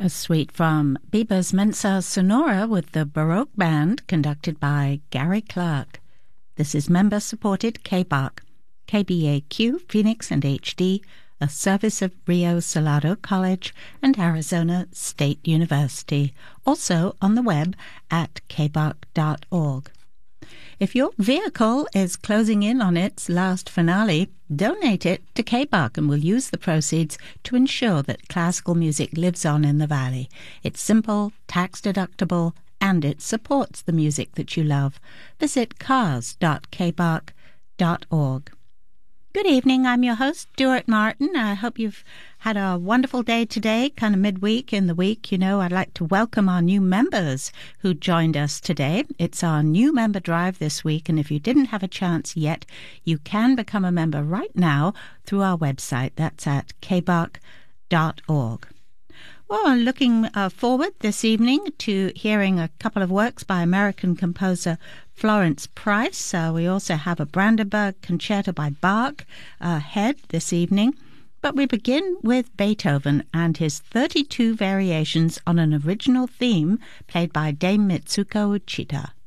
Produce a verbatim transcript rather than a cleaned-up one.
A suite from Biber's Mensa Sonora with the Baroque Band, conducted by Gary Clark. This is member-supported K B A C, K B A Q, Phoenix and H D, a service of Rio Salado College and Arizona State University, also on the web at k b a c dot org. If your vehicle is closing in on its last finale, donate it to K B A C and we'll use the proceeds to ensure that classical music lives on in the Valley. It's simple, tax-deductible, and it supports the music that you love. Visit cars dot k b a c dot org. Good evening, I'm your host, Stuart Martin. I hope you've had a wonderful day today, kind of midweek in the week. You know, I'd like to welcome our new members who joined us today. It's our new member drive this week, and if you didn't have a chance yet, you can become a member right now through our website. That's at k b a c dot org. Well, I'm looking uh, forward this evening to hearing a couple of works by American composer Florence Price. Uh, we also have a Brandenburg Concerto by Bach ahead uh, this evening. But we begin with Beethoven and his thirty-two variations on an original theme played by Dame Mitsuko Uchida.